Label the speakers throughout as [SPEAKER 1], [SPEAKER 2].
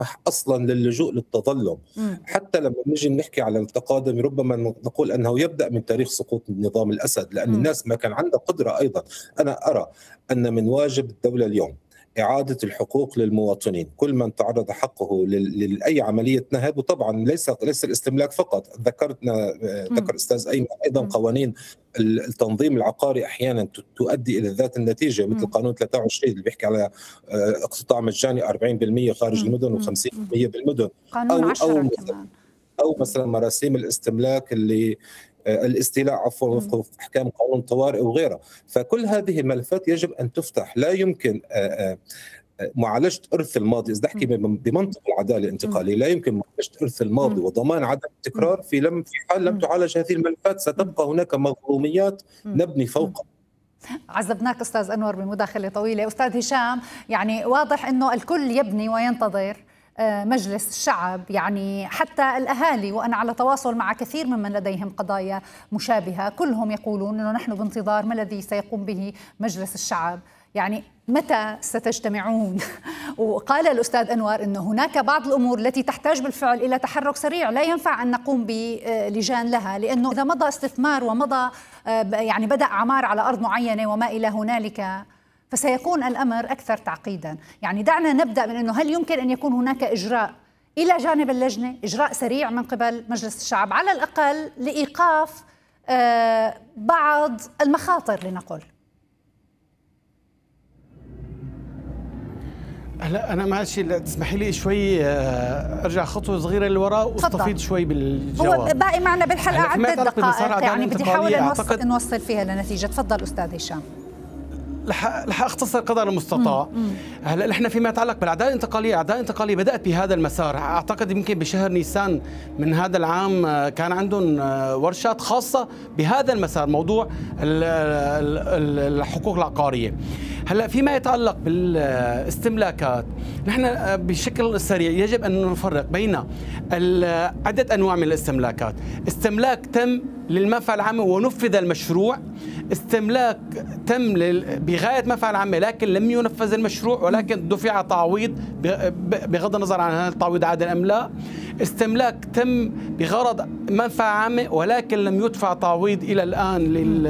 [SPEAKER 1] أصلا للجوء للتظلم. حتى لما نجي نحكي على التقادم ربما نقول أنه يبدأ من تاريخ سقوط نظام الأسد، لأن الناس ما كان عندها قدرة. أيضا أنا أرى أن من واجب الدولة اليوم إعادة الحقوق للمواطنين، كل من تعرض حقه لأي عملية نهب. وطبعا ليس الاستملاك فقط، ذكر أستاذ أيمن أيضا قوانين التنظيم العقاري أحيانا تؤدي إلى ذات النتيجة، مثل قانون 23 اللي بيحكي على اقتطاع مجاني 40% خارج المدن و50% بالمدن،
[SPEAKER 2] قانون 10 كمان،
[SPEAKER 1] أو مثلا مراسيم الاستملاك اللي الاستيلاء عفوا وفق احكام قانون طوارئ وغيرها. فكل هذه الملفات يجب ان تفتح. لا يمكن معالجه ارث الماضي، اذا نحكي بمنطق العداله الانتقاليه، لا يمكن معالجه ارث الماضي وضمان عدم التكرار في حال لم تعالج هذه الملفات. ستبقى هناك مظلوميات نبني فوقها.
[SPEAKER 2] عذبناك أستاذ أنور بمداخلة طويلة. أستاذ هشام، يعني واضح أنه الكل يبني وينتظر مجلس الشعب، يعني حتى الأهالي، وأنا على تواصل مع كثير ممن لديهم قضايا مشابهة، كلهم يقولون أنه نحن بانتظار ما الذي سيقوم به مجلس الشعب، يعني متى ستجتمعون؟ وقال الأستاذ أنور أنه هناك بعض الأمور التي تحتاج بالفعل إلى تحرك سريع، لا ينفع أن نقوم بلجان لها، لأنه إذا مضى استثمار ومضى يعني بدأ عمار على أرض معينة وما إلى هنالك، فسيكون الأمر أكثر تعقيدا. يعني دعنا نبدأ من أنه هل يمكن أن يكون هناك إجراء إلى جانب اللجنة، إجراء سريع من قبل مجلس الشعب على الأقل لإيقاف بعض المخاطر لنقل؟
[SPEAKER 3] هلا انا ماشي، تسمحي لي شوي ارجع خطوه صغيره للوراء واستفيد شوي بالجواب.
[SPEAKER 2] هو باقي معنا بالحلقه عدة دقائق، يعني بدي احاول نوصل فيها لنتيجه. تفضل استاذ هشام.
[SPEAKER 3] رح اختصر قدر المستطاع. هلا نحن فيما يتعلق بالعداله الانتقاليه، العداله الانتقاليه بدات بهذا المسار. اعتقد يمكن بشهر نيسان من هذا العام كان عندهم ورشات خاصه بهذا المسار، موضوع الحقوق العقاريه. هلا فيما يتعلق بالاستملاكات، نحن بشكل سريع يجب ان نفرق بين عده انواع من الاستملاكات. استملاك تم للمنفعه العامه ونفذ المشروع، استملاك تم بغايه منفعه العامه لكن لم ينفذ المشروع ولكن دفع تعويض بغض النظر عن هل التعويض عادل ام لا، استملاك تم بغرض منفعه عامه ولكن لم يدفع تعويض الى الان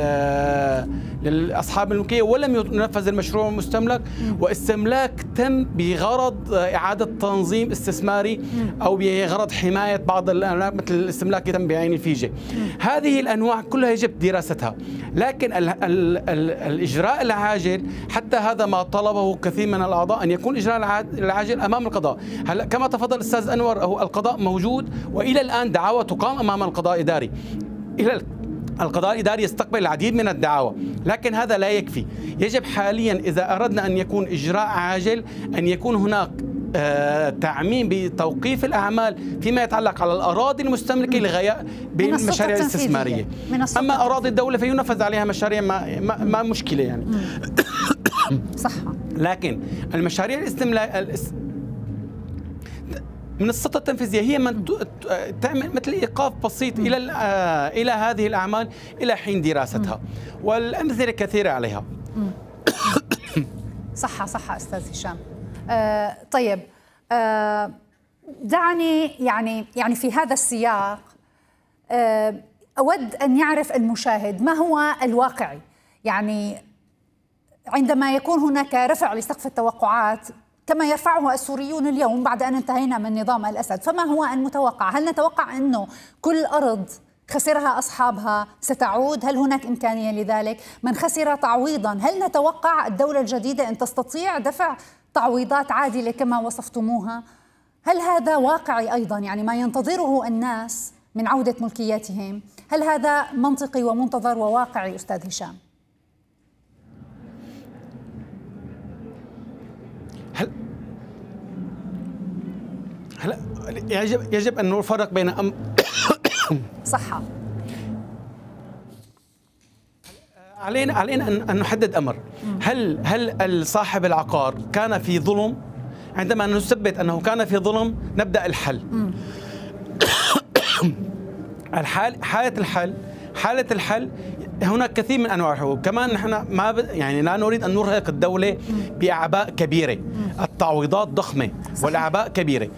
[SPEAKER 3] للاصحاب الملكيه ولم ينفذ المشروع المستملك، واستملاك تم بغرض اعاده تنظيم استثماري او بغرض حمايه بعض الاملاك مثل الاستملاك تم بعين الفيجه. هذه الانواع كلها يجب دراستها، لكن الاجراء العاجل حتى هذا ما طلبه كثير من الاعضاء، ان يكون الاجراء العاجل امام القضاء. هلا كما تفضل الاستاذ انور، هو القضاء موجود والى الان دعاوى تقام امام القضاء الاداري. القضاء الإداري يستقبل العديد من الدعاوى، لكن هذا لا يكفي. يجب حاليا إذا أردنا أن يكون إجراء عاجل أن يكون هناك تعميم بتوقيف الأعمال فيما يتعلق على الأراضي المستملكة لغاية بالمشاريع الاستثمارية. أما أراضي الدولة فينفذ عليها مشاريع ما مشكلة يعني.
[SPEAKER 2] صح. لكن
[SPEAKER 3] المشاريع من السلطة التنفيذية هي من تعمل مثل إيقاف بسيط إلى هذه الأعمال إلى حين دراستها، والأمثلة كثيرة عليها.
[SPEAKER 2] صح أستاذ هشام. طيب، دعني يعني في هذا السياق أود أن يعرف المشاهد ما هو الواقعي، يعني عندما يكون هناك رفع لسقف التوقعات كما يرفعه السوريون اليوم بعد أن انتهينا من نظام الأسد، فما هو المتوقع؟ هل نتوقع أنه كل أرض خسرها أصحابها ستعود؟ هل هناك إمكانية لذلك؟ من خسر تعويضا، هل نتوقع الدولة الجديدة أن تستطيع دفع تعويضات عادلة كما وصفتموها؟ هل هذا واقعي أيضا، يعني ما ينتظره الناس من عودة ملكياتهم؟ هل هذا منطقي ومنتظر وواقعي أستاذ هشام؟
[SPEAKER 3] هلا يجب أن نفرق بين
[SPEAKER 2] صحة.
[SPEAKER 3] علينا أن نحدد أمر. هل صاحب العقار كان في ظلم؟ عندما نثبت أنه كان في ظلم نبدأ الحل. حالة الحل هناك كثير من انواع الحقوق، كمان نحن يعني لا نريد ان نرهق الدوله باعباء كبيره، التعويضات ضخمه والاعباء كبيره،